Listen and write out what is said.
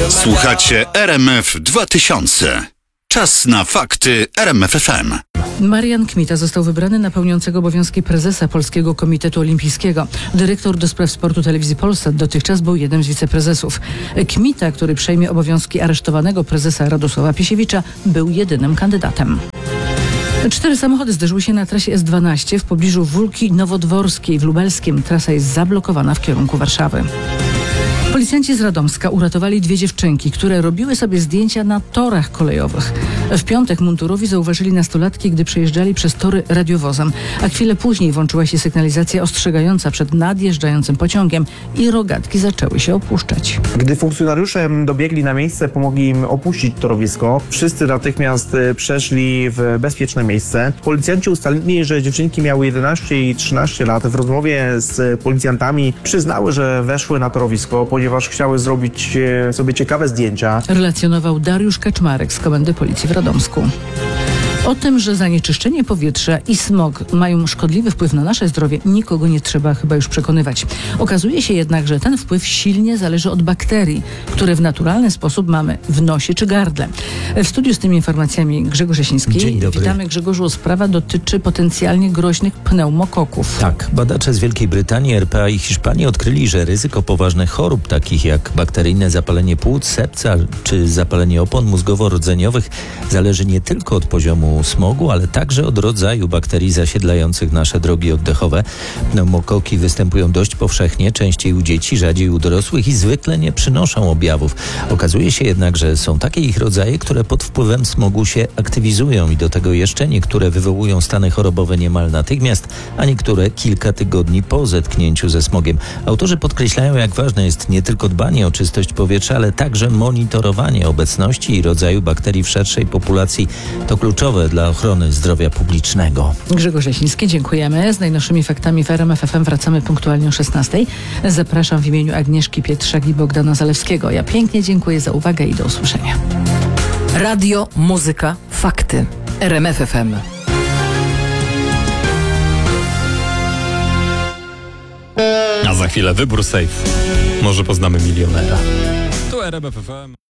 Słuchacie RMF 2000. Czas na fakty RMF FM. Marian Kmita został wybrany na pełniącego obowiązki prezesa Polskiego Komitetu Olimpijskiego. Dyrektor do spraw sportu Telewizji Polsat dotychczas był jednym z wiceprezesów. Kmita, który przejmie obowiązki aresztowanego prezesa Radosława Piesiewicza, był jedynym kandydatem. 4 samochody zderzyły się na trasie S12 w pobliżu Wólki Nowodworskiej w Lubelskiem. Trasa jest zablokowana w kierunku Warszawy. Policjanci z Radomska uratowali 2 dziewczynki, które robiły sobie zdjęcia na torach kolejowych. W piątek mundurowi zauważyli nastolatki, gdy przejeżdżali przez tory radiowozem, a chwilę później włączyła się sygnalizacja ostrzegająca przed nadjeżdżającym pociągiem i rogatki zaczęły się opuszczać. Gdy funkcjonariusze dobiegli na miejsce, pomogli im opuścić torowisko. Wszyscy natychmiast przeszli w bezpieczne miejsce. Policjanci ustalili, że dziewczynki miały 11 i 13 lat. W rozmowie z policjantami przyznały, że weszły na torowisko, ponieważ chciały zrobić sobie ciekawe zdjęcia. Relacjonował Dariusz Kaczmarek z Komendy Policji w Radomsku. O tym, że zanieczyszczenie powietrza i smog mają szkodliwy wpływ na nasze zdrowie, nikogo nie trzeba chyba już przekonywać. Okazuje się jednak, że ten wpływ silnie zależy od bakterii, które w naturalny sposób mamy w nosie czy gardle. W studiu z tymi informacjami Grzegorz Jasiński. Dzień dobry. Witamy, Grzegorzu. Sprawa dotyczy potencjalnie groźnych pneumokoków. Tak, badacze z Wielkiej Brytanii, RPA i Hiszpanii odkryli, że ryzyko poważnych chorób, takich jak bakteryjne zapalenie płuc, serca czy zapalenie opon mózgowo-rdzeniowych, zależy nie tylko od poziomu smogu, ale także od rodzaju bakterii zasiedlających nasze drogi oddechowe. Pneumokoki występują dość powszechnie, częściej u dzieci, rzadziej u dorosłych i zwykle nie przynoszą objawów. Okazuje się jednak, że są takie ich rodzaje, które pod wpływem smogu się aktywizują i do tego jeszcze niektóre wywołują stany chorobowe niemal natychmiast, a niektóre kilka tygodni po zetknięciu ze smogiem. Autorzy podkreślają, jak ważne jest nie tylko dbanie o czystość powietrza, ale także monitorowanie obecności i rodzaju bakterii w szerszej populacji. To kluczowe dla ochrony zdrowia publicznego. Grzegorz Jasiński, dziękujemy. Z najnowszymi faktami w RMF FM wracamy punktualnie o 16:00. Zapraszam w imieniu Agnieszki Pietrzak i Bogdana Zalewskiego. Ja pięknie dziękuję za uwagę i do usłyszenia. Radio, muzyka, fakty. RMF FM. A za chwilę wybór safe. Może poznamy milionera. Tu RMF FM.